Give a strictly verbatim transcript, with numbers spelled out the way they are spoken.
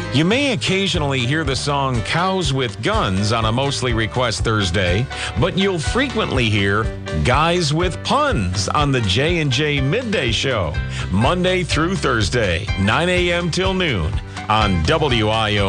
You may occasionally hear the song Cows with Guns on a Mostly Request Thursday, but you'll frequently hear Guys with Puns on the J and J Midday Show, Monday through Thursday, nine a.m. till noon on W I O.